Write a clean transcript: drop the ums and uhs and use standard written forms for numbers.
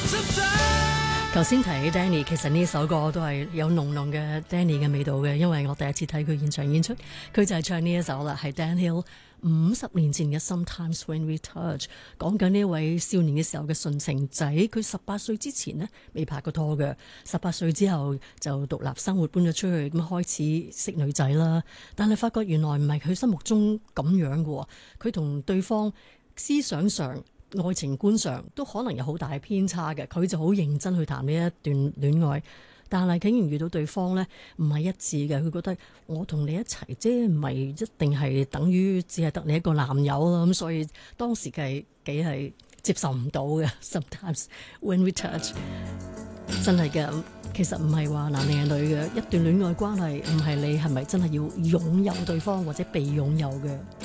頭先提起 Danny， 其實呢首歌都係有濃濃嘅 Danny 嘅味道嘅，因為我第一次睇佢現場演出，佢就係唱呢一首啦，係 Dan Hill 50年前嘅 Sometimes When We Touch， 講緊呢位少年嘅時候嘅純情仔，佢18歲之前呢未拍過拖嘅，18歲之後就獨立生活搬咗出去，咁開始識女仔啦，但係發覺原來唔係佢心目中咁樣嘅，佢同對方思想上愛情觀上都可能有好大偏差嘅，佢就好認真去談呢一段戀愛，但係竟然遇到對方呢唔係一致嘅，佢覺得我同你一齊啫，唔係一定係等於只係得你一個男友啦，咁所以當時幾係接受唔到嘅。Sometimes when we touch， 真係嘅，其實唔係話男定係女嘅，一段戀愛關係唔係你係咪真係要擁有對方或者被擁有嘅。